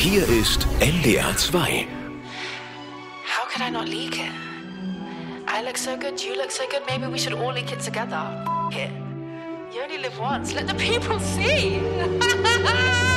Hier ist NDR 2. How could I not leak it? I look so good, you look so good, maybe we should all leak it together. It. You only live once, let the people see.